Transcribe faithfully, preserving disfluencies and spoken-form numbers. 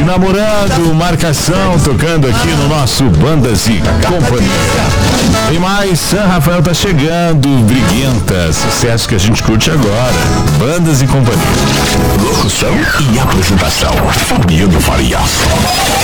namorando, marcação, tocando aqui no nosso Bandas e Companhia. Tem mais, San Rafael tá chegando, Briguenta, sucesso que a gente curte agora. Bandas e Companhia. Locução e apresentação, Fabiano Farias.